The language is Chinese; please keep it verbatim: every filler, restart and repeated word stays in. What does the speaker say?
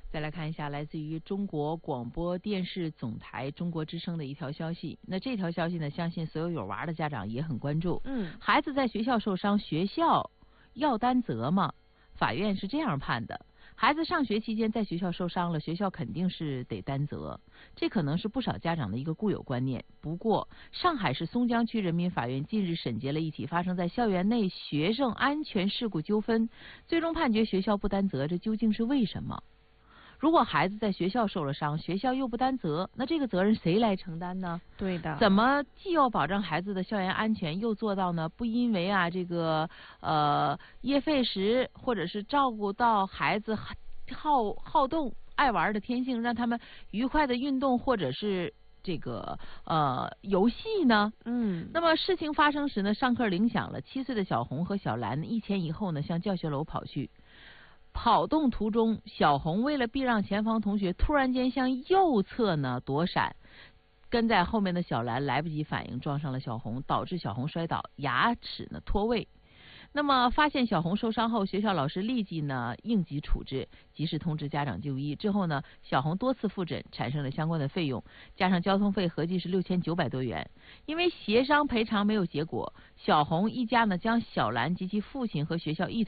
再来看一下来自于中国广播电视总台中国之声的一条消息。那这条消息呢，相信所有有娃的家长也很关注。 嗯， 孩子在学校受伤，学校要担责吗？法院是这样判的。孩子上学期间在学校受伤了，学校肯定是得担责，这可能是不少家长的一个固有观念。不过，上海市松江区人民法院近日审结了一起发生在校园内学生安全事故纠纷，最终判决学校不担责，这究竟是为什么？如果孩子在学校受了伤，学校又不担责，那这个责任谁来承担呢？ 对的。 怎么既要保证孩子的校园安全，又做到呢不因为啊这个呃噎废食，或者是照顾到孩子好好动爱玩的天性，让他们愉快的运动或者是这个呃游戏呢？ 嗯， 那么事情发生时呢，上课铃响了，七岁的小红和小兰一前一后呢向教学楼跑去。跑动途中，小红为了避让前方同学，突然间向右侧呢躲闪，跟在后面的小兰来不及反应，撞上了小红，导致小红摔倒，牙齿呢脱位。那么发现小红受伤后，学校老师立即呢应急处置，及时通知家长就医。之后呢，小红多次复诊，产生了相关的费用，加上交通费合计是六千九百多元。因为协商赔偿没有结果，小红一家呢将小兰及其父亲和学校一同